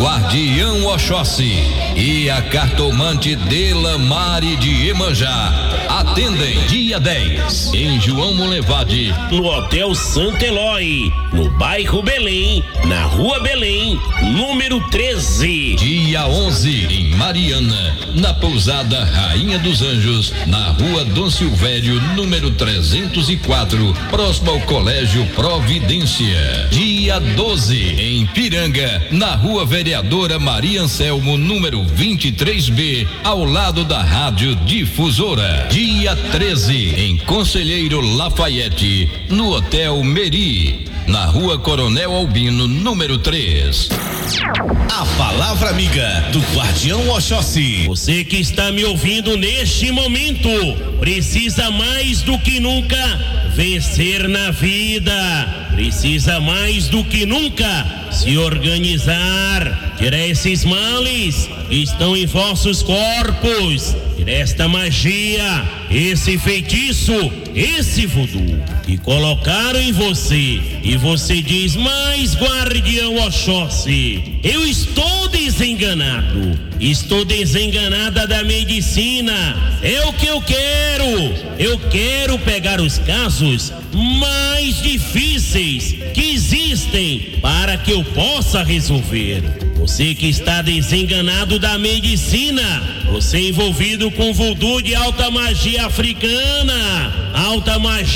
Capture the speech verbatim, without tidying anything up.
Guardião Oxóssi e a cartomante Delamare de Iemanjá atendem dia dez em João Molevade, no Hotel Santo Eloy, no bairro Belém, na Rua Belém, número treze. Dia onze em Mariana, na pousada Rainha dos Anjos, na Rua Dom Silvério, número trezentos e quatro, próximo ao Colégio Providência. Dia doze em Piranga, na Rua Vereadora Maria Anselmo, número vinte e três B, ao lado da Rádio Difusora. Dia treze em Conselheiro Lafayette, no Hotel Meri, na Rua Coronel Albino, número três. A palavra amiga do Guardião Oxóssi. Você que está me ouvindo neste momento precisa mais do que nunca vencer na vida. Precisa mais do que nunca se organizar. Tirar esses males que estão em vossos corpos. Tirar esta magia, esse feitiço, esse voodoo que colocaram em você. E você diz: mas Guardião Oxóssi, eu estou desenganado. Estou desenganada da medicina. É o que eu quero. Eu quero pegar os casos mais difíceis que existem para que eu possa resolver. Você que está desenganado da medicina, você envolvido com voodoo de alta magia africana, alta magia